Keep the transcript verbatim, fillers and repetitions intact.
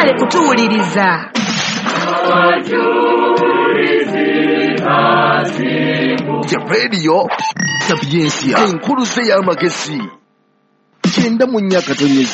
mwagale kutuwuliriza. Ya radio Sapiensia enkuluze y'amagezi kyenda mu nnya katonyeza